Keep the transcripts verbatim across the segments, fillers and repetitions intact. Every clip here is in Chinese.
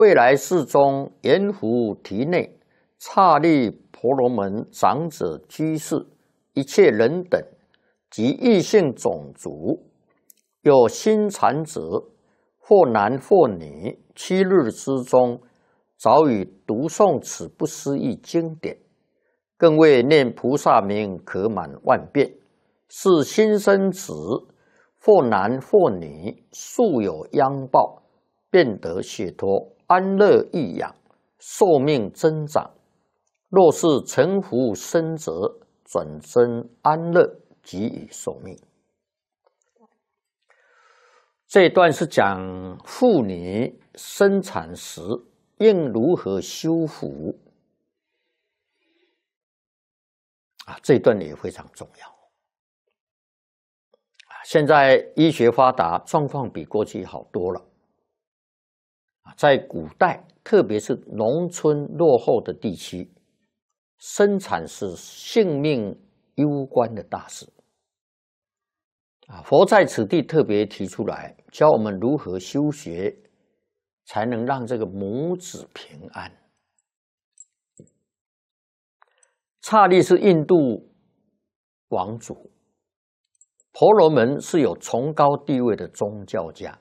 未来世中阎浮提内刹利婆罗门长者居士，一切人等及异性种族，有心禅者，或男或女，七日之中，早已读诵此不思议经典，更为念菩萨名可满万遍。是新生子，或男或女，素有殃报，便得解脱，安乐益养，寿命增长。若是成福生者，转增安乐，给予寿命。这一段是讲妇女生产时应如何修福啊，这一段也非常重要。现在医学发达，状况比过去好多了。在古代，特别是农村落后的地区，生产是性命攸关的大事。啊，佛在此地特别提出来，教我们如何修学，才能让这个母子平安。刹利是印度王族。婆罗门是有崇高地位的宗教家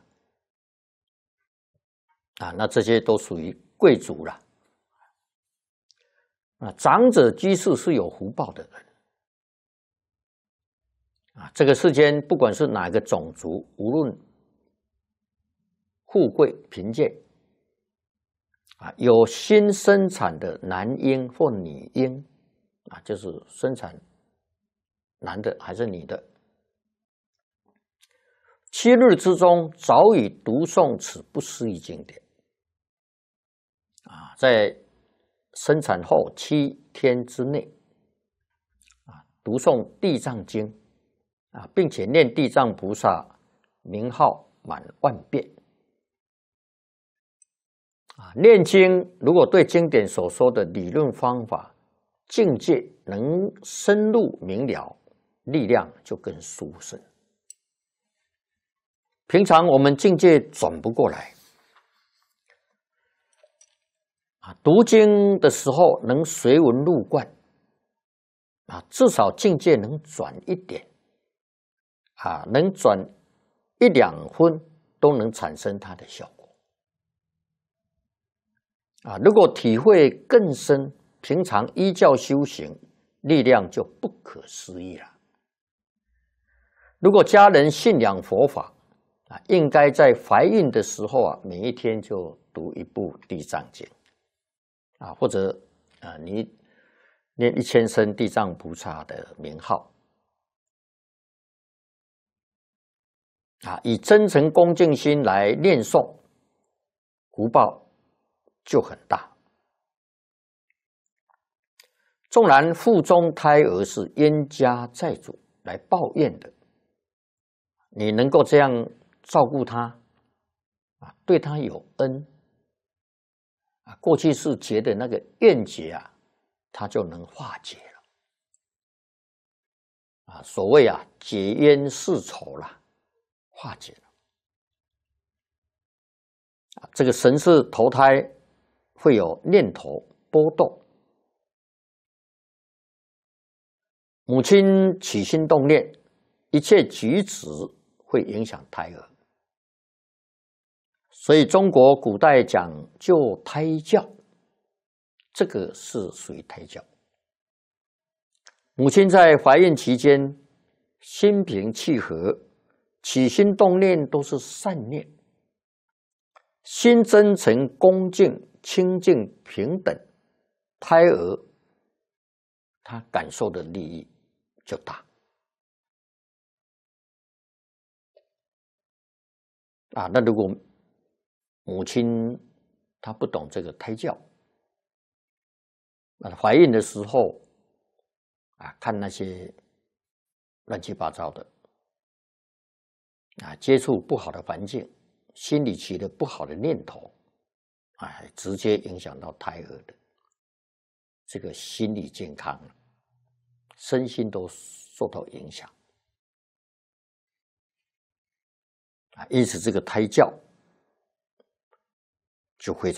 啊，那这些都属于贵族了。啊，长者居士是有福报的人啊。这个世间不管是哪个种族，无论富贵贫贱啊，有心生产的男婴或女婴啊，就是生产男的还是女的。七日之中，早已读诵此不思议经典。啊，在生产后七天之内，啊，读诵地藏经，啊，并且念地藏菩萨名号满万遍。啊，念经如果对经典所说的理论方法、境界能深入明了，力量就更殊胜。平常我们境界转不过来，啊，读经的时候能随文入观，啊，至少境界能转一点，啊，能转一两分都能产生它的效果，啊，如果体会更深，平常依教修行，力量就不可思议了。如果家人信仰佛法，啊，应该在怀孕的时候啊，每一天就读一部《地藏经》，啊，或者啊，你念一千声地藏菩萨的名号，啊，以真诚恭敬心来念诵，福报就很大。纵然腹中胎儿是冤家债主来报怨的，你能够这样照顾他，啊，对他有恩，啊，过去是结的那个怨结啊，他就能化解了，啊，所谓啊解冤释仇啦，化解了，啊，这个神识投胎会有念头波动，母亲起心动念，一切举止会影响胎儿。所以中国古代讲究胎教，这个是属于胎教。母亲在怀孕期间心平气和，起心动念都是善念，心真诚恭敬清净平等，胎儿他感受的利益就大。啊，那如果母亲她不懂这个胎教，那怀孕的时候啊，看那些乱七八糟的啊，接触不好的环境，心里起了不好的念头，啊，直接影响到胎儿的这个心理健康，身心都受到影响。啊，因此这个胎教就非常